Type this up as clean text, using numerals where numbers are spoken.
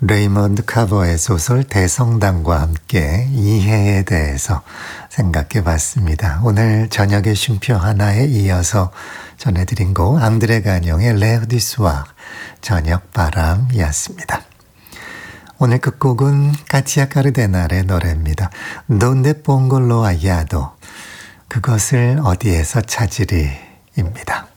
레이먼드 카버의 소설 대성당과 함께 이해에 대해서 생각해 봤습니다. 오늘 저녁의 쉼표 하나에 이어서 전해드린 곡 앙드레 가뇽의 L'air du soir, 저녁바람이었습니다. 오늘 끝곡은 카티아 카르데날의 노래입니다. Donde pongo lo hallado, 그것을 어디에서 찾으리입니다.